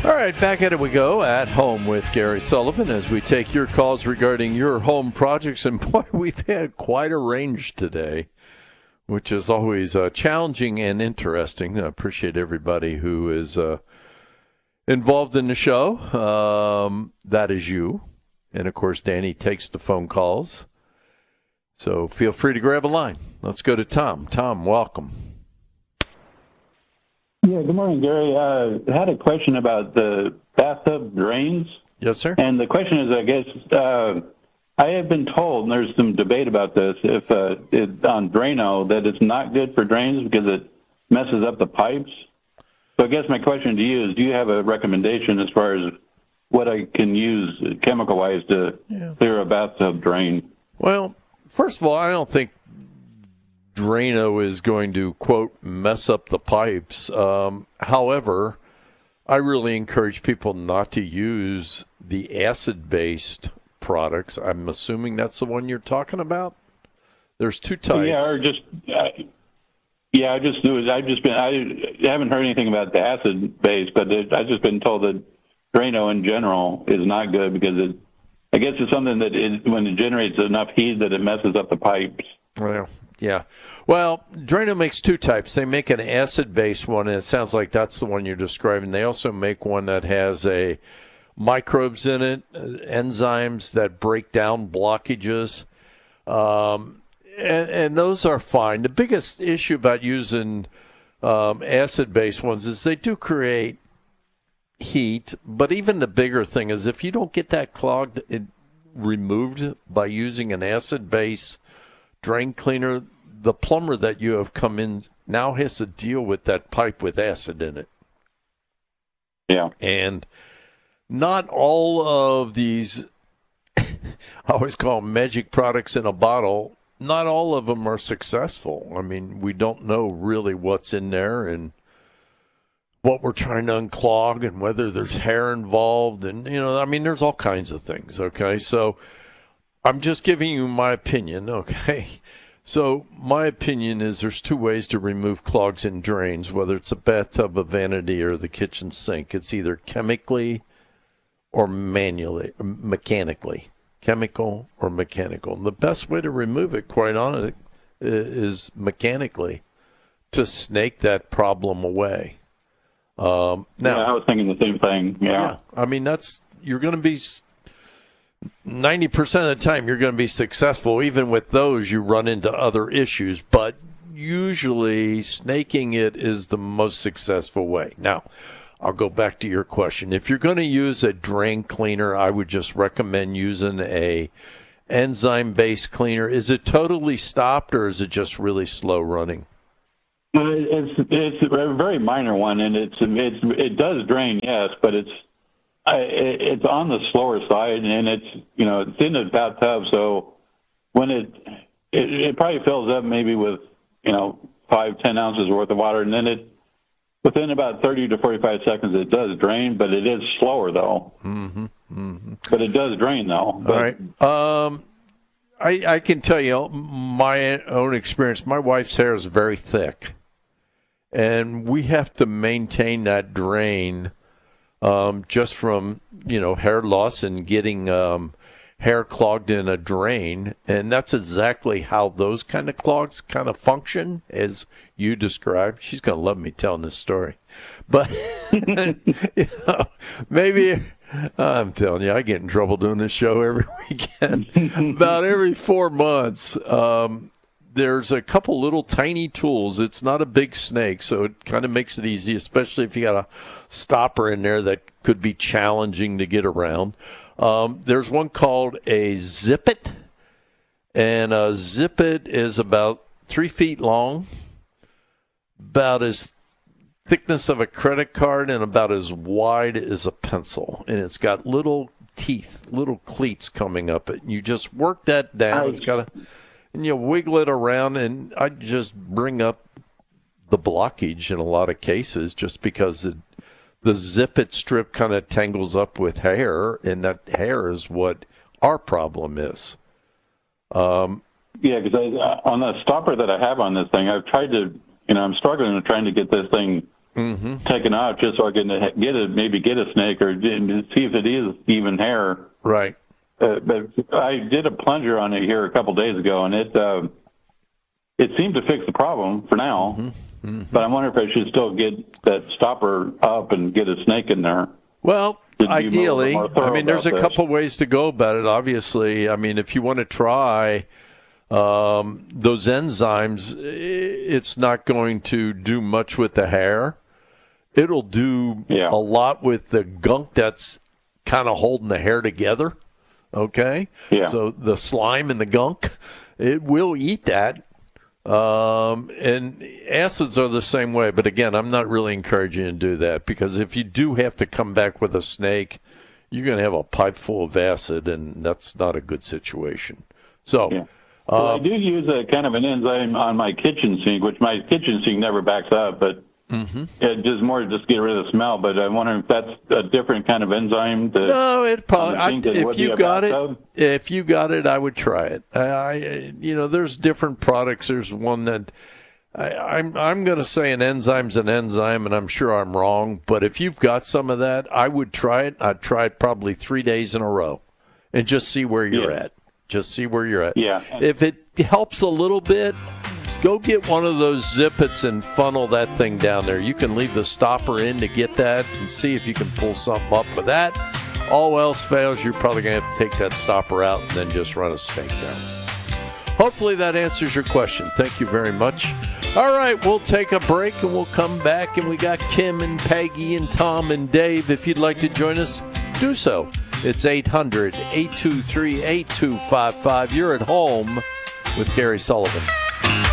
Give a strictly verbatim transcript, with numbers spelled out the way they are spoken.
All right, back at it we go at home with Gary Sullivan as we take your calls regarding your home projects. And boy, we've had quite a range today, which is always uh, challenging and interesting. I appreciate everybody who is uh, involved in the show. Um, that is you. And, of course, Danny takes the phone calls. So feel free to grab a line. Let's go to Tom. Tom, welcome. Yeah, good morning, Gary. Uh, I had a question about the bathtub drains. Yes, sir. And the question is, I guess, uh, I have been told, and there's some debate about this, if uh, it, on Drano, that it's not good for drains because it messes up the pipes. So I guess my question to you is, do you have a recommendation as far as what I can use chemical-wise to yeah. clear a bathtub drain? Well, first of all, I don't think Drano is going to, quote, mess up the pipes. Um, however, I really encourage people not to use the acid-based products. I'm assuming that's the one you're talking about? There's two types. Yeah, or just, uh, yeah, I just, I've just been, I haven't heard anything about the acid-based, but it, I've just been told that Drano in general is not good because it, I guess it's something that it, when it generates enough heat that it messes up the pipes. Well, yeah. Well, Drano makes two types. They make an acid-based one, and it sounds like that's the one you're describing. They also make one that has a microbes in it, enzymes that break down blockages, um, and, and those are fine. The biggest issue about using um, acid-based ones is they do create heat, but even the bigger thing is if you don't get that clogged it removed by using an acid-based drain cleaner, the plumber that you have come in now has to deal with that pipe with acid in it. Yeah. And not all of these, I always call them magic products in a bottle, not all of them are successful. I mean, we don't know really what's in there and what we're trying to unclog and whether there's hair involved. And, you know, I mean, there's all kinds of things, okay? So I'm just giving you my opinion, okay? So my opinion is there's two ways to remove clogs in drains, whether it's a bathtub, a vanity, or the kitchen sink. It's either chemically or manually, mechanically. Chemical or mechanical. And the best way to remove it, quite honestly, is mechanically to snake that problem away. Um, now, yeah, I was thinking the same thing, yeah. yeah I mean, that's, you're going to be... ninety percent of the time you're going to be successful. Even with those, you run into other issues, but usually snaking it is the most successful way. Now, I'll go back to your question. If you're going to use a drain cleaner, I would just recommend using a enzyme-based cleaner. Is it totally stopped, or is it just really slow running? It's it's a very minor one, and it's it's it does drain, yes, but it's I, it's on the slower side, and it's, you know, it's in the bathtub, so when it, it it probably fills up maybe with, you know, five, ten ounces worth of water, and then it, within about thirty to forty-five seconds, it does drain, but it is slower, though. Mm-hmm. Mm-hmm. But it does drain, though. But, all right. Um, I, I can tell you my own experience. My wife's hair is very thick, and we have to maintain that drain Um, just from, you know, hair loss and getting um, hair clogged in a drain. And that's exactly how those kind of clogs kind of function, as you described. She's going to love me telling this story. But, you know, maybe, I'm telling you, I get in trouble doing this show every weekend. About every four months, um, there's a couple little tiny tools. It's not a big snake, so it kind of makes it easy, especially if you got a stopper in there that could be challenging to get around. Um, there's one called a Zip-It, and a Zip-It is about three feet long, about as thickness of a credit card, and about as wide as a pencil. And it's got little teeth, little cleats coming up it. And you just work that down. It's got a... And you wiggle it around, and I just bring up the blockage in a lot of cases just because the, the Zip-It strip kind of tangles up with hair, and that hair is what our problem is. Um, yeah, because on the stopper that I have on this thing, I've tried to, you know, I'm struggling with trying to get this thing mm-hmm. taken out just so I can get it, maybe get a snake or see if it is even hair. Right. Uh, but I did a plunger on it here a couple days ago, and it uh, it seemed to fix the problem for now. Mm-hmm. Mm-hmm. But I wonder if I should still get that stopper up and get a snake in there. Well, ideally, more, more I mean, there's a this. couple ways to go about it. Obviously, I mean, if you want to try um, those enzymes, it's not going to do much with the hair. It'll do yeah. a lot with the gunk that's kind of holding the hair together. Okay? Yeah. So the slime and the gunk, it will eat that. Um, and acids are the same way. But again, I'm not really encouraging you to do that, because if you do have to come back with a snake, you're going to have a pipe full of acid, and that's not a good situation. So, yeah. well, um, I do use a kind of an enzyme on my kitchen sink, which my kitchen sink never backs up, but mm-hmm. it does more to just get rid of the smell. But I wonder if that's a different kind of enzyme. To, no, it probably. I, if you got it, bathtub. if you got it, I would try it. I, I you know, there's different products. There's one that I, I'm I'm going to say an enzyme's an enzyme, and I'm sure I'm wrong. But if you've got some of that, I would try it. I'd try it probably three days in a row, and just see where you're yeah. at. Just see where you're at. Yeah. If it helps a little bit, go get one of those zippets and funnel that thing down there. You can leave the stopper in to get that and see if you can pull something up with that. All else fails, you're probably going to have to take that stopper out and then just run a snake down. Hopefully that answers your question. Thank you very much. All right, we'll take a break and we'll come back, and we got Kim and Peggy and Tom and Dave. If you'd like to join us, do so. It's eight hundred, eight two three, eight two five five. You're at home with Gary Sullivan.